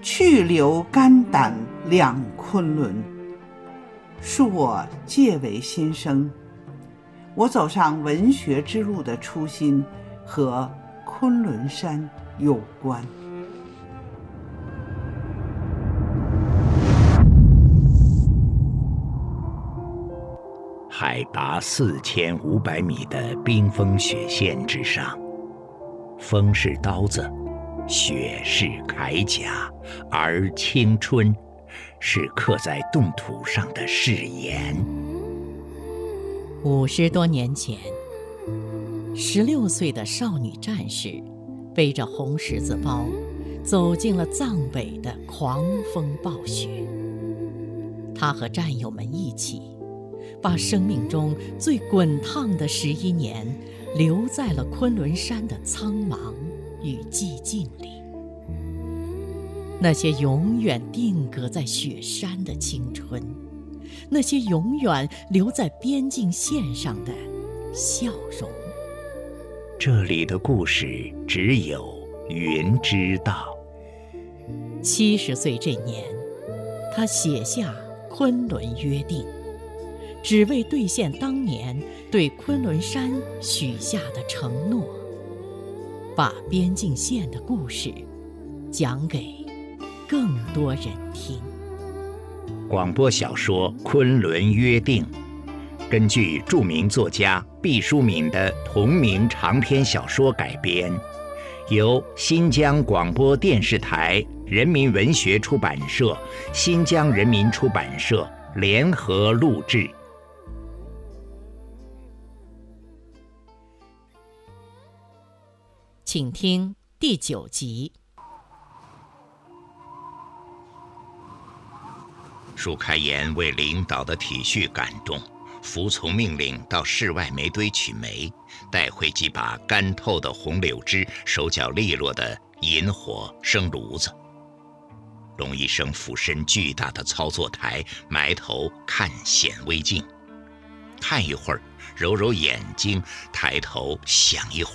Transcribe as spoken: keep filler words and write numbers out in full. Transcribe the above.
去留肝胆两昆仑。恕我介为新生，我走上文学之路的初心和昆仑山有关。 海拔四千五百米的冰封雪线之上，风是刀子，雪是铠甲，而青春是刻在冻土上的誓言。 五十多年前，十六岁的少女战士背着红十字包，走进了藏北的狂风暴雪。她和战友们一起，把生命中最滚烫的十一年留在了昆仑山的苍茫与寂静里。那些永远定格在雪山的青春，那些永远留在边境线上的笑容。 这里的故事只有云知道。 七十岁这年，他写下《昆仑约定》，只为兑现当年对昆仑山许下的承诺，把边境线的故事讲给更多人听。 广播小说《昆仑约定》根据著名作家毕淑敏的同名长篇小说改编，由新疆广播电视台人民文学出版社、新疆人民出版社联合录制。 请听第九集。 舒开颜为领导的体恤感动，服从命令到室外煤堆取煤，带回几把干透的红柳枝、手脚利落的引火生炉子。龙医生俯身巨大的操作台，埋头看显微镜，看一会儿，揉揉眼睛，抬头想一会